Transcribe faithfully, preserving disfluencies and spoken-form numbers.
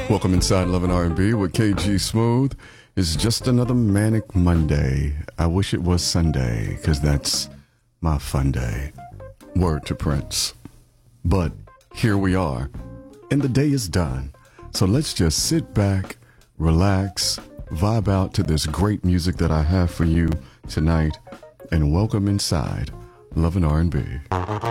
Welcome inside Love and R and B with K G Smooth. It's just another manic Monday. I wish it was Sunday, because that's my fun day. Word to Prince. But here we are, and the day is done. So let's just sit back, relax, vibe out to this great music that I have for you tonight, and welcome inside Love and R and B.